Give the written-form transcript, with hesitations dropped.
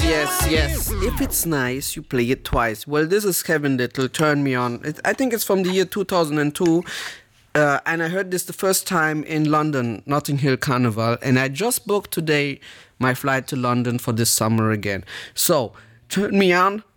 Yes. If it's nice, you play it twice. Well, this is Kevin Little, Turn Me On. I think it's from the year 2002. And I heard this the first time in London, Notting Hill Carnival. And I just booked today my flight to London for this summer again. So, Turn Me On